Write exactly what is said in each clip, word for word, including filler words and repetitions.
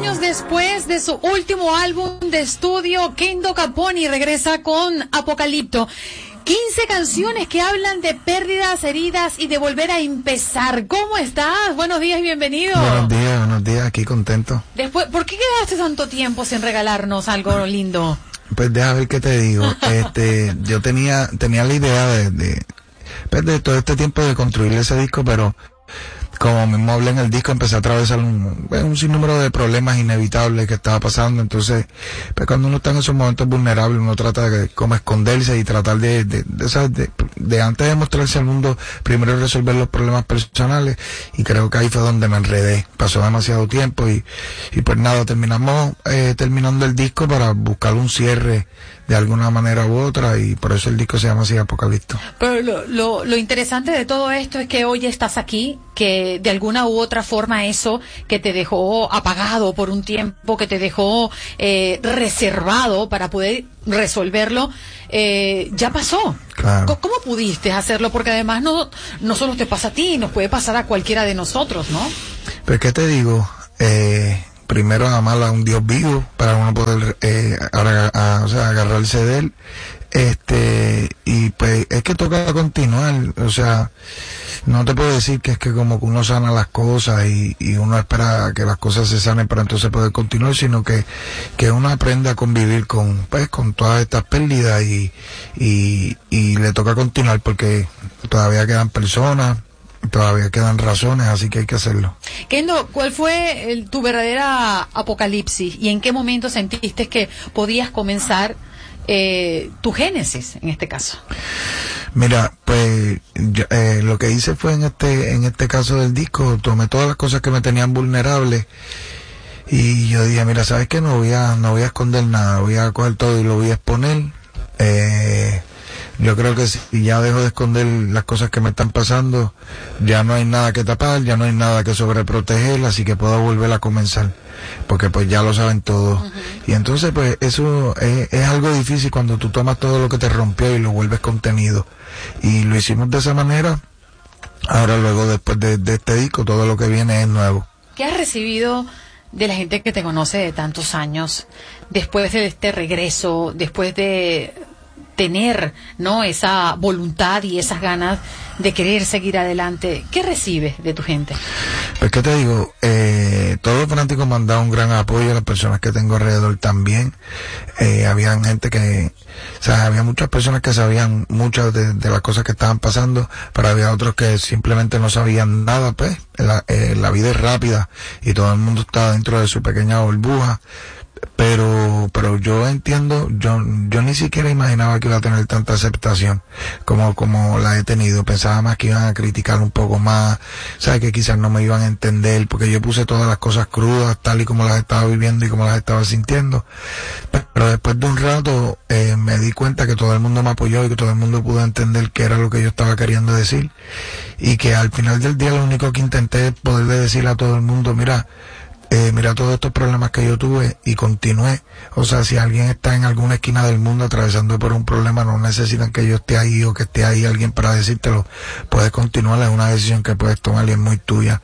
años después de su último álbum de estudio, Kendo Caponi regresa con Apocalipto. quince canciones que hablan de pérdidas, heridas y de volver a empezar. ¿Cómo estás? Buenos días y bienvenido. Buenos días, buenos días, aquí contento. Después, ¿por qué quedaste tanto tiempo sin regalarnos algo lindo? Pues deja ver qué te digo. este, yo tenía tenía la idea de, de, pues de todo este tiempo de construir ese disco, pero como mismo hablé en el disco, empecé a atravesar un, un sinnúmero de problemas inevitables que estaba pasando. Entonces, pues cuando uno está en esos momentos vulnerables, uno trata de como esconderse y tratar de, de, de, de, de, de antes de mostrarse al mundo, primero resolver los problemas personales, y creo que ahí fue donde me enredé. Pasó demasiado tiempo y, y pues nada, terminamos eh, terminando el disco para buscar un cierre de alguna manera u otra, y por eso el disco se llama así, Apocalipto. Pero lo, lo, lo interesante de todo esto es que hoy estás aquí, que de alguna u otra forma eso que te dejó apagado por un tiempo, que te dejó eh, reservado para poder resolverlo, eh, ya pasó. Claro. ¿Cómo pudiste hacerlo? Porque además no, no solo te pasa a ti, nos puede pasar a cualquiera de nosotros, ¿no? Pues, ¿qué te digo? Eh... Primero amar a un Dios vivo para uno poder eh, a, a, o sea, agarrarse de él, este y pues es que toca continuar. O sea, no te puedo decir que es que como que uno sana las cosas y, y uno espera que las cosas se sanen para entonces poder continuar, sino que que uno aprende a convivir con pues con todas estas pérdidas y y, y le toca continuar porque todavía quedan personas, todavía quedan razones, así que hay que hacerlo. Kendo, ¿cuál fue el, tu verdadera apocalipsis y en qué momento sentiste que podías comenzar eh, tu génesis en este caso? Mira, pues yo, eh, lo que hice fue en este en este caso del disco, tomé todas las cosas que me tenían vulnerable y yo dije, mira, ¿sabes qué? No voy a no voy a esconder nada, voy a coger todo y lo voy a exponer. Eh... Yo creo que si ya dejo de esconder las cosas que me están pasando, ya no hay nada que tapar, ya no hay nada que sobreproteger, así que puedo volver a comenzar, porque pues ya lo saben todos. Uh-huh. Y entonces pues eso es, es algo difícil cuando tú tomas todo lo que te rompió y lo vuelves contenido. Y lo hicimos de esa manera. Ahora luego después de, de este disco, todo lo que viene es nuevo. ¿Qué has recibido de la gente que te conoce de tantos años, después de este regreso, después de tener, ¿no?, esa voluntad y esas ganas de querer seguir adelante? ¿Qué recibes de tu gente? Pues, ¿qué te digo? Eh, todos los fanáticos me han dado un gran apoyo, las personas que tengo alrededor también. Eh, había gente que, o sea, había muchas personas que sabían muchas de, de las cosas que estaban pasando, pero había otros que simplemente no sabían nada, pues. La, eh, la vida es rápida y todo el mundo está dentro de su pequeña burbuja. Pero pero yo entiendo, yo yo ni siquiera imaginaba que iba a tener tanta aceptación como como la he tenido. Pensaba más que iban a criticar un poco más, sabes, que quizás no me iban a entender porque yo puse todas las cosas crudas tal y como las estaba viviendo y como las estaba sintiendo. Pero después de un rato eh, me di cuenta que todo el mundo me apoyó y que todo el mundo pudo entender qué era lo que yo estaba queriendo decir, y que al final del día lo único que intenté es poderle decir a todo el mundo, mira, Eh, mira todos estos problemas que yo tuve y continué. O sea, si alguien está en alguna esquina del mundo atravesando por un problema, no necesitan que yo esté ahí o que esté ahí alguien para decírtelo. Puedes continuar, es una decisión que puedes tomar y es muy tuya.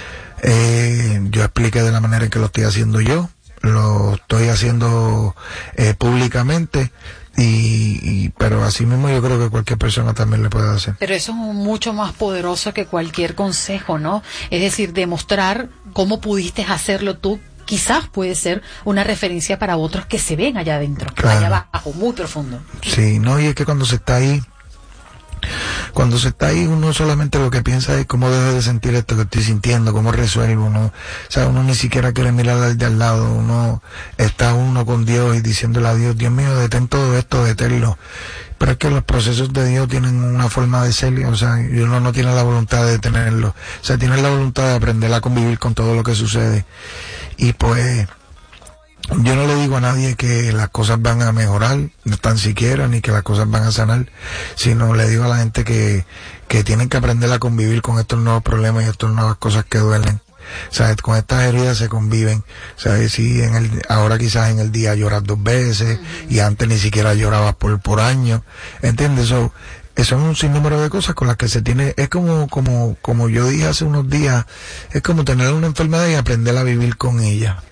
Eh, yo expliqué de la manera en que lo estoy haciendo yo, lo estoy haciendo eh, públicamente. Y, y pero así mismo yo creo que cualquier persona también le puede hacer. Pero eso es mucho más poderoso que cualquier consejo, ¿no? Es decir, demostrar cómo pudiste hacerlo tú, quizás puede ser una referencia para otros que se ven allá adentro, claro, allá abajo, muy profundo. Sí, no, y es que cuando se está ahí, cuando se está ahí, uno solamente lo que piensa es cómo dejo de sentir esto que estoy sintiendo, cómo resuelvo, uno, o sea, uno ni siquiera quiere mirar al de al lado, uno está uno con Dios y diciéndole a Dios, Dios mío, detén todo esto, deténlo. Pero es que los procesos de Dios tienen una forma de ser, o sea, y uno no tiene la voluntad de detenerlo, o sea, tiene la voluntad de aprender a convivir con todo lo que sucede. Y pues yo no le digo a nadie que las cosas van a mejorar, no tan siquiera, ni que las cosas van a sanar, sino le digo a la gente que, que tienen que aprender a convivir con estos nuevos problemas y estas nuevas cosas que duelen. ¿Sabes? Con estas heridas se conviven. ¿Sabes? Sí, en el, ahora quizás en el día lloras dos veces, uh-huh, y antes ni siquiera llorabas por, por años. ¿Entiendes? So, eso es un sinnúmero de cosas con las que se tiene, es como, como, como yo dije hace unos días, es como tener una enfermedad y aprender a vivir con ella.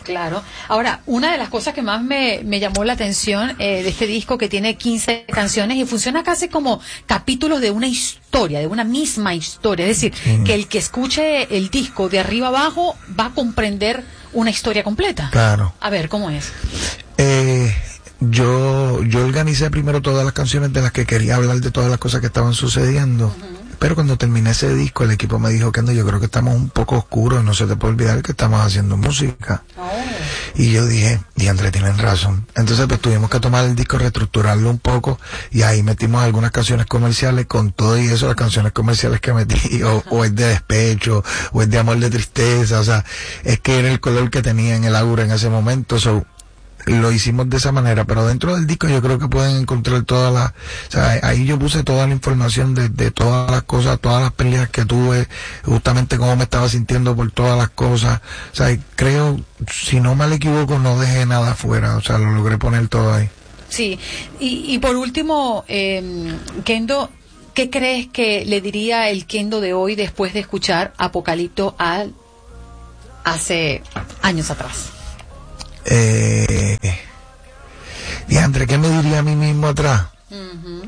Claro. Ahora, una de las cosas que más me, me llamó la atención eh, de este disco, que tiene quince canciones y funciona casi como capítulos de una historia, de una misma historia. Es decir, sí. que el que escuche el disco de arriba abajo va a comprender una historia completa. Claro. A ver, ¿cómo es? Eh, yo, yo organicé primero todas las canciones de las que quería hablar, de todas las cosas que estaban sucediendo. Uh-huh. Pero cuando terminé ese disco, el equipo me dijo que no, yo creo que estamos un poco oscuros, no se te puede olvidar que estamos haciendo música. Oh. Y yo dije, y André, tienen razón. Entonces pues tuvimos que tomar el disco, reestructurarlo un poco, y ahí metimos algunas canciones comerciales. Con todo y eso, las canciones comerciales que metí, o, o es de despecho, o es de amor, de tristeza, o sea, es que era el color que tenía en el aura en ese momento. So, lo hicimos de esa manera, pero dentro del disco yo creo que pueden encontrar todas las, o sea, ahí yo puse toda la información de, de todas las cosas, todas las peleas que tuve, justamente cómo me estaba sintiendo por todas las cosas, o sea, creo, si no mal equivoco, no dejé nada afuera, o sea, lo logré poner todo ahí. Sí, y, y por último, eh, Kendo, ¿qué crees que le diría el Kendo de hoy después de escuchar Apocalipto al hace años atrás? Eh, Diandre, ¿qué me diría a mí mismo atrás? Uh-huh.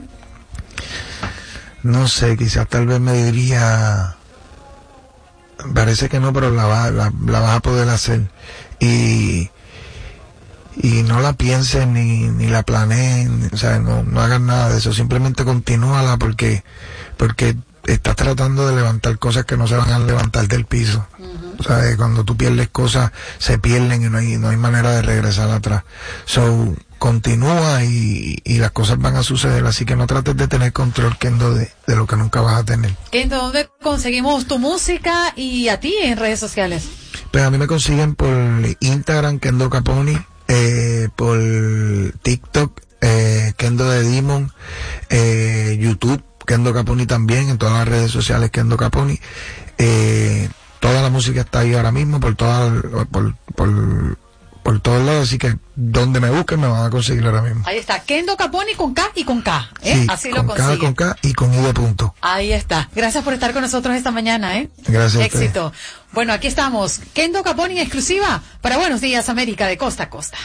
No sé, quizás tal vez me diría, parece que no, pero la, va, la, la vas a poder hacer, y y no la pienses ni, ni la planees, o sea, no, no hagas nada de eso, simplemente continúala, porque porque estás tratando de levantar cosas que no se van a levantar del piso. Uh-huh. O sea, cuando tú pierdes cosas, se pierden y no hay, no hay manera de regresar atrás. So, continúa y, y las cosas van a suceder, así que no trates de tener control, Kendo, de, de lo que nunca vas a tener. Kendo, ¿dónde conseguimos tu música y a ti en redes sociales? Pues a mí me consiguen por Instagram, Kendo Caponi, eh, por TikTok, eh, Kendo de Demon, eh, YouTube, Kendo Caponi también, en todas las redes sociales Kendo Caponi. Eh, toda la música está ahí ahora mismo, por todas, por, por, por todos lados, así que donde me busquen me van a conseguir ahora mismo. Ahí está, Kendo Caponi con K y con K, ¿eh? Sí, así con lo consiguen. K, con K y con I de punto. Ahí está. Gracias por estar con nosotros esta mañana, ¿eh? Gracias. Éxito. Bueno, aquí estamos. Kendo Caponi exclusiva para Buenos Días América de costa a costa.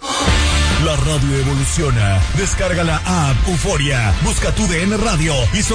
La radio evoluciona. Descarga la app Euforia. Busca tu D N Radio y